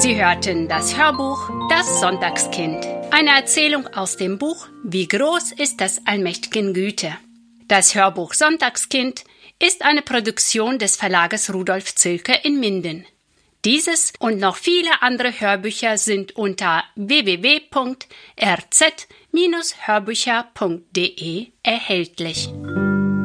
Sie hörten das Hörbuch Das Sonntagskind, eine Erzählung aus dem Buch Wie groß ist das allmächtigen Güte. Das Hörbuch Sonntagskind ist eine Produktion des Verlages Rudolf Zilke in Minden. Dieses und noch viele andere Hörbücher sind unter www.rz-hörbücher.de erhältlich.